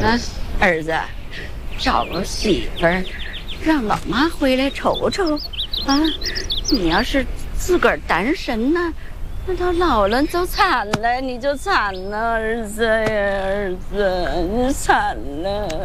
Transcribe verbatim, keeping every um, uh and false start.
啊，儿子，找个媳妇儿，让老妈回来瞅瞅啊！你要是自个儿单身呢，那到老了就惨了，你就惨了，儿子呀，儿子，你惨了。